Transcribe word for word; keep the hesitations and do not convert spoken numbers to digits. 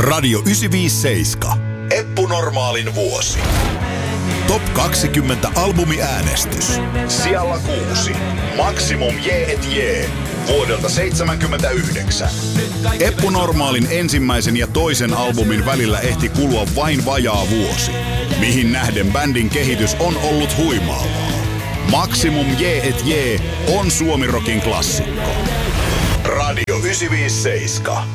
Radio yhdeksänsataaviisikymmentäseitsemän. Eppu Normaalin vuosi. Top kaksikymmentä albumiäänestys. Sijalla kuusi. Maximum J et J. Vuodelta seitsemänkymmentäyhdeksän. Eppu Normaalin ensimmäisen ja toisen albumin välillä ehti kulua vain vajaa vuosi, mihin nähden bändin kehitys on ollut huimaavaa. Maximum J et J on Suomi Rockin klassikko. Radio yhdeksänsataaviisikymmentäseitsemän.